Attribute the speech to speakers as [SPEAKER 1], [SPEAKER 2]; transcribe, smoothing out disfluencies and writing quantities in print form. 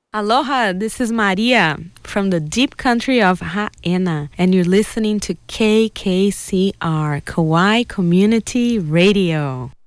[SPEAKER 1] Aloha, this is Maria from the deep country of Ha'ena, and you're listening to KKCR, Kauai Community Radio.